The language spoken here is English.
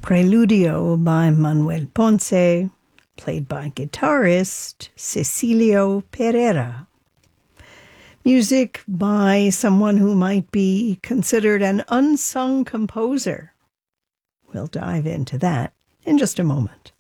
Preludio by Manuel Ponce, played by guitarist Cecilio Pereira. Music by someone who might be considered an unsung composer. We'll dive into that in just a moment.